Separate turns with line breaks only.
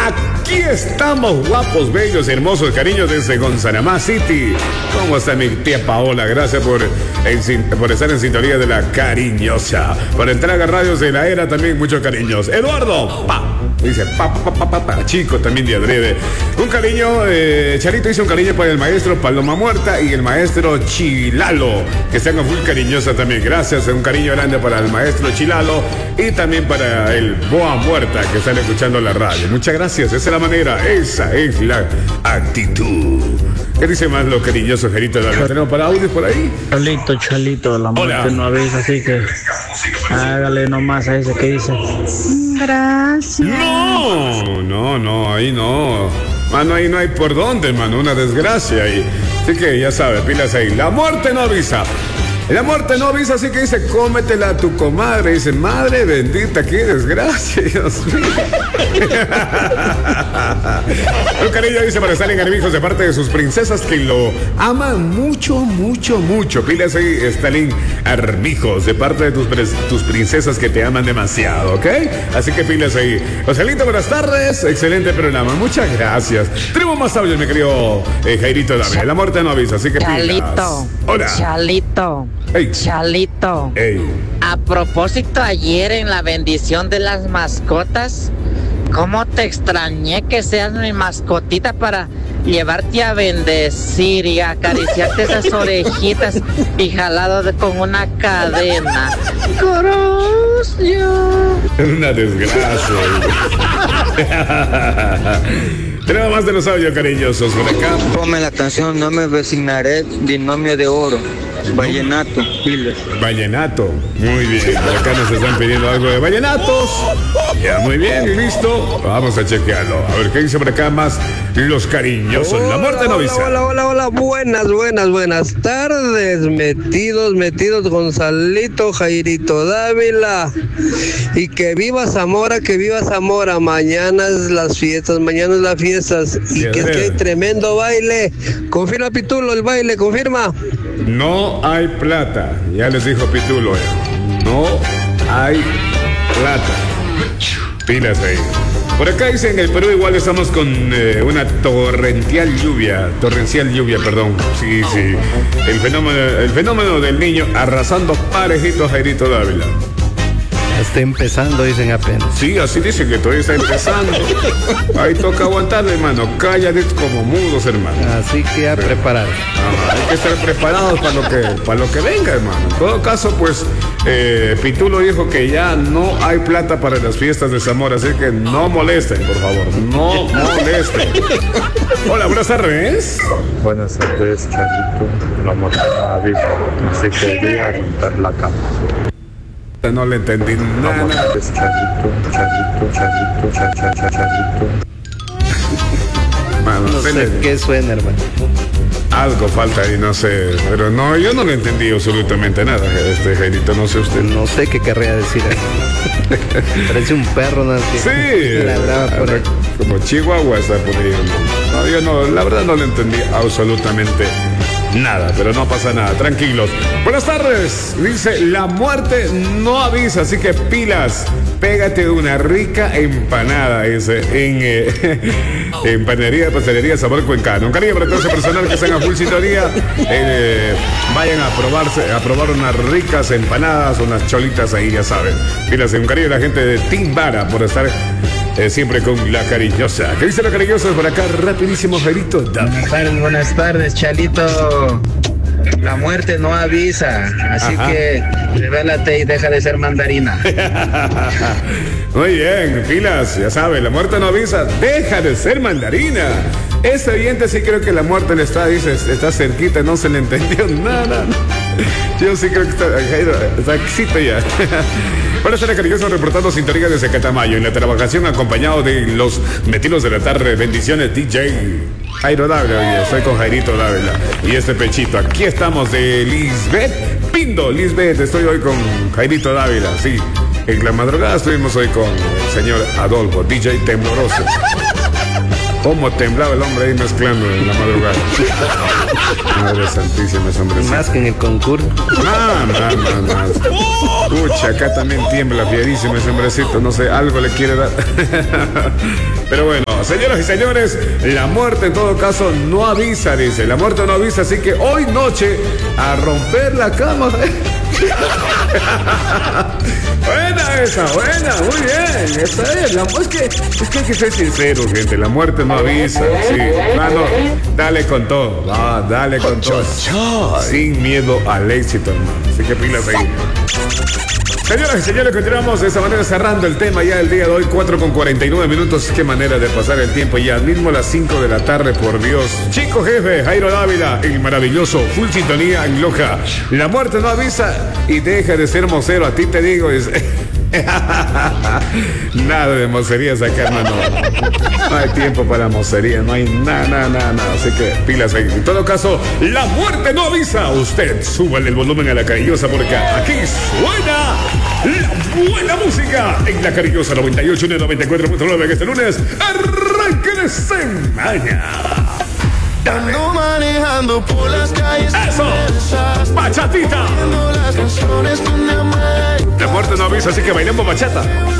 Aquí estamos, guapos, bellos, hermosos, cariños, desde Gonzanamá City. ¿Cómo está mi tía Paola? Gracias por estar en sintonía de la cariñosa. Por entrar a radios de la era también, muchos cariños. Eduardo, dice chico también de adrede. Un cariño, Charito hizo un cariño para el maestro Paloma Muerta y el maestro Chilalo, que están a full cariñosa también. Gracias, un cariño grande para el maestro Chilalo y también para el Boa Muerta, que están escuchando la radio. Muchas gracias, esa es la manera, esa es la actitud. ¿Qué dice más lo cariñoso, Gerito? ¿Tenemos para audio por ahí?
Chalito, la muerte no avisa, así que hágale nomás a ese que dice.
Gracias.
No, ahí no. Mano, ahí no hay por dónde, mano, una desgracia ahí. Así que ya sabes, pilas ahí. La muerte no avisa. La muerte no avisa, así que dice, cómetela a tu comadre. Dice, madre bendita, qué desgracia, Dios mío. Un cariño dice para Stalin Armijos de parte de sus princesas que lo aman mucho, mucho, mucho. Pilas ahí, Stalin Armijos, de parte de tus princesas que te aman demasiado, ¿ok? Así que pilas ahí. Joselito, buenas tardes. Excelente programa. Muchas gracias. Tenemos más audio, mi querido Jairito Dávila. La muerte no avisa, así que pilas.
Chalito.
Hola.
Chalito.
Hey.
Chalito.
Hey.
A propósito, ayer en la bendición de las mascotas, ¿cómo te extrañé que seas mi mascotita para llevarte a bendecir y acariciarte esas orejitas y jalado con una cadena? Corosio.
Es una desgracia. Tenemos más de los audios cariñosos por acá.
Ponme la canción No me resignaré, binomio de oro. Vallenato, piles.
Vallenato, muy bien. Por acá nos están pidiendo algo de vallenatos. Ya, muy bien, listo. Vamos a chequearlo. A ver qué dice por acá más los cariñosos. La muerte no avisa.
Hola. Buenas tardes. Metidos, Gonzalito, Jairito Dávila. Y que viva Zamora. Mañana es las fiestas. Y que es que hay tremendo baile. Confirma, Pitulo, el baile, confirma.
No hay plata. Ya les dijo Pitulo. No hay plata. Pilas ahí. Por acá dicen en el Perú igual estamos con una torrencial lluvia, perdón. Sí. El fenómeno del niño arrasando parejitos, Jairito Dávila.
Está empezando, dicen apenas.
Sí, así dicen que todavía está empezando. Ahí toca aguantarle, hermano. Cállate como mudos, hermano.
Así que a preparar.
Hay que estar preparados para lo que venga, hermano. En todo caso, pues, Pitulo dijo que ya no hay plata para las fiestas de Zamora, así que no molesten, por favor. No molesten. Hola, buenas tardes.
Buenas tardes, Charito. La muerte no avisa, así que voy a romper la cama.
No le entendí nada.
Charito.
Mano,
No sé qué suena, hermano.
Algo falta ahí, no sé. Pero no, yo no le entendí absolutamente nada, Jairito, no sé usted.
No sé qué querría decir. Parece un perro, ¿no?
Sí.
Ladraba por ahí.
Como Chihuahua está por ahí. No, yo no, la verdad no le entendí absolutamente nada, pero no pasa nada, tranquilos. Buenas tardes, dice, la muerte no avisa, así que pilas, pégate una rica empanada, dice, en pastelería Sabor Cuencano. Un cariño para todo ese personal que están a full sintonía, vayan a probar unas ricas empanadas, unas cholitas ahí, ya saben. Pilas, un cariño a la gente de Timbara por estar siempre con la cariñosa. ¿Qué dice la cariñosa por acá? Rapidísimo, Jairito.
Buenas tardes, Chalito. La muerte no avisa, así que revélate y deja de ser mandarina.
Muy bien, pilas, ya saben, la muerte no avisa, deja de ser mandarina. Ese oyente sí creo que la muerte le está cerquita, no se le entendió nada. Yo sí creo que está exito ya. Para estar cariñoso reportando sintonía desde Catamayo en la trabajación acompañado de los metidos de la tarde. Bendiciones, DJ Jairo Dávila. Estoy con Jairito Dávila y este pechito. Aquí estamos de Lisbeth Pindo. Lisbeth, estoy hoy con Jairito Dávila. Sí, en la madrugada estuvimos hoy con el señor Adolfo, DJ Tembloroso. Cómo temblaba el hombre ahí mezclando en la madrugada. Madre santísima, ese hombre.
Más que en el concurso.
Más. Pucha, acá también tiembla fierísimo ese hombrecito. No sé, algo le quiere dar. Pero bueno, Señoras y señores, la muerte en todo caso no avisa, dice. La muerte no avisa, así que hoy noche a romper la cama. Buena esa, buena, muy bien. Esa es que hay que ser sincero, gente. La muerte no avisa. Sí, hermano, dale con todo. Dale con todo. Sin miedo al éxito, hermano. Así que pilas ahí. Señoras y señores, continuamos de esa manera cerrando el tema ya el día de hoy, 4:49. Qué manera de pasar el tiempo ya mismo las 5 de la tarde, por Dios. Chico jefe, Jairo Dávila, el maravilloso, full sintonía en Loja. La muerte no avisa y deja de ser mocero, a ti te digo. Nada de mocerías acá, hermano. No hay tiempo para mocería, no hay nada. Así que pilas ahí. En todo caso, la muerte no avisa. Usted súbale el volumen a la cariñosa porque aquí suena la buena música en la cariñosa 98.94.9 este lunes. Arranque de semana.
Ando manejando por las calles.
¡Eso! ¡Bachatita!
Las canciones donde amé.
La muerte no avisa, así que bailemos bachata.